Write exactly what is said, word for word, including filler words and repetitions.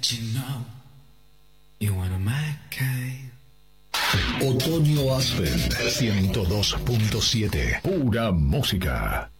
Otoño Aspen ciento dos punto siete. Pura música.